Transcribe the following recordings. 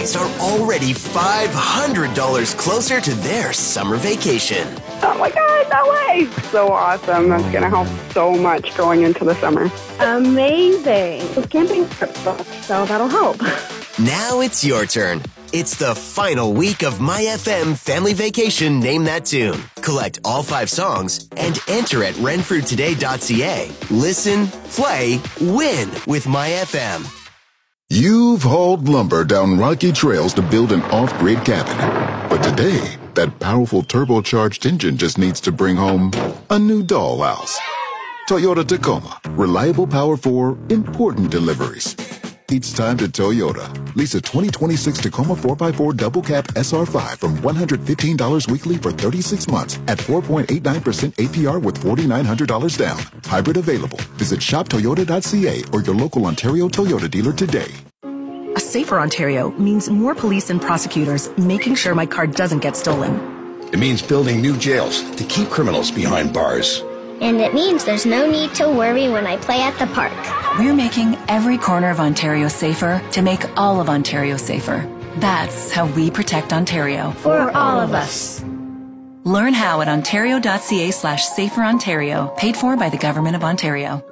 families are already $500 closer to their summer vacation. Oh my God, no way! So awesome. That's going to help so much going into the summer. Amazing. The camping trip's booked, so that'll help. Now it's your turn. It's the final week of MyFM Family Vacation Name That Tune. Collect all 5 songs and enter at renfrewtoday.ca. Listen, play, win with MyFM. You've hauled lumber down rocky trails to build an off-grid cabin. But today, that powerful turbocharged engine just needs to bring home a new dollhouse. Toyota Tacoma. Reliable power for important deliveries. It's time to Toyota. Lease a 2026 Tacoma 4x4 double cab SR5 from $115 weekly for 36 months at 4.89% APR with $4,900 down. Hybrid available. Visit shoptoyota.ca or your local Ontario Toyota dealer today. A safer Ontario means more police and prosecutors making sure my car doesn't get stolen. It means building new jails to keep criminals behind bars. And it means there's no need to worry when I play at the park. We're making every corner of Ontario safer to make all of Ontario safer. That's how we protect Ontario. For all of us. Learn how at ontario.ca/saferontario, paid for by the Government of Ontario.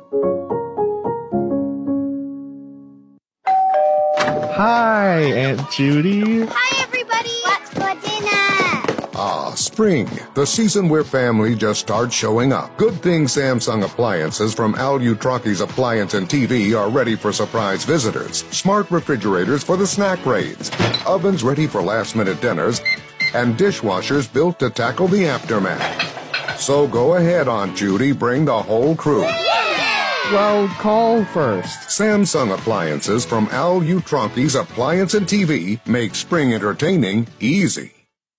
Hi, Aunt Judy. Hi, everybody. What's for dinner? Ah, spring, the season where family just starts showing up. Good thing Samsung appliances from Al Utraki's Appliance and TV are ready for surprise visitors. Smart refrigerators for the snack raids, ovens ready for last-minute dinners, and dishwashers built to tackle the aftermath. So go ahead, Aunt Judy, bring the whole crew. Well, call first. Samsung appliances from Al Utraki's Appliance and TV make spring entertaining easy.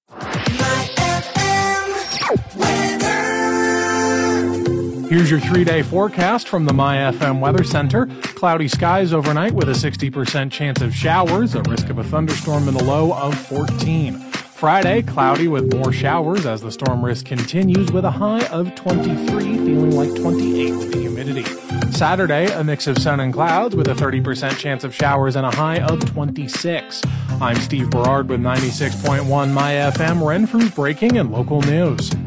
Here's your 3-day forecast from the MyFM Weather Center. Cloudy skies overnight with a 60% chance of showers, a risk of a thunderstorm in the low of 14. Friday, cloudy with more showers as the storm risk continues with a high of 23, feeling like 28 with the humidity. Saturday, a mix of sun and clouds with a 30% chance of showers and a high of 26. I'm Steve Berard with 96.1 MyFM, Renfrew's breaking and local news.